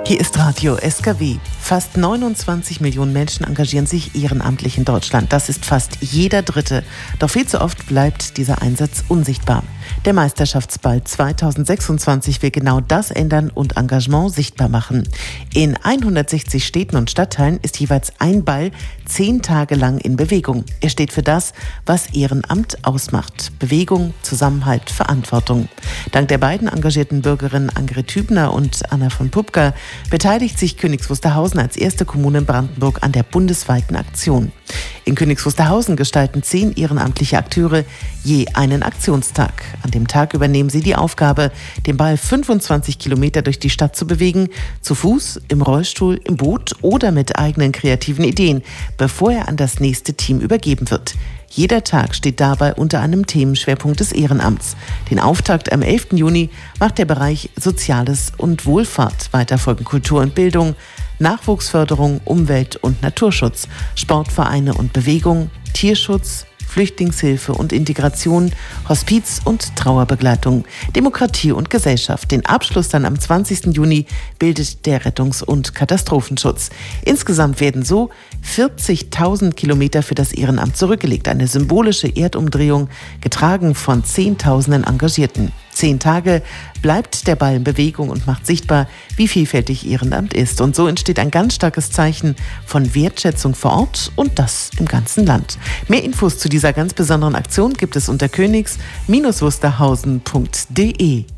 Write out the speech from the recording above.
Hier ist Radio SKW. Fast 29 Millionen Menschen engagieren sich ehrenamtlich in Deutschland. Das ist fast jeder Dritte. Doch viel zu oft bleibt dieser Einsatz unsichtbar. Der Meisterschaftsball 2026 will genau das ändern und Engagement sichtbar machen. In 160 Städten und Stadtteilen ist jeweils ein Ball 10 Tage lang in Bewegung. Er steht für das, was Ehrenamt ausmacht. Bewegung, Zusammenhalt, Verantwortung. Dank der beiden engagierten Bürgerinnen Angrid Hübner und Anna von Pupka beteiligt sich Königs Wusterhausen als erste Kommune in Brandenburg an der bundesweiten Aktion. In Königs Wusterhausen gestalten 10 ehrenamtliche Akteure je einen Aktionstag. An dem Tag übernehmen sie die Aufgabe, den Ball 25 Kilometer durch die Stadt zu bewegen, zu Fuß, im Rollstuhl, im Boot oder mit eigenen kreativen Ideen, bevor er an das nächste Team übergeben wird. Jeder Tag steht dabei unter einem Themenschwerpunkt des Ehrenamts. Den Auftakt am 11. Juni macht der Bereich Soziales und Wohlfahrt. Weiter folgen Kultur und Bildung, Nachwuchsförderung, Umwelt- und Naturschutz, Sportvereine und Bewegung, Tierschutz, Flüchtlingshilfe und Integration, Hospiz- und Trauerbegleitung, Demokratie und Gesellschaft. Den Abschluss dann am 20. Juni bildet der Rettungs- und Katastrophenschutz. Insgesamt werden so 40.000 Kilometer für das Ehrenamt zurückgelegt. Eine symbolische Erdumdrehung, getragen von Zehntausenden Engagierten. 10 Tage bleibt der Ball in Bewegung und macht sichtbar, wie vielfältig Ehrenamt ist. Und so entsteht ein ganz starkes Zeichen von Wertschätzung vor Ort und das im ganzen Land. Mehr Infos zu dieser ganz besonderen Aktion gibt es unter königs-wusterhausen.de.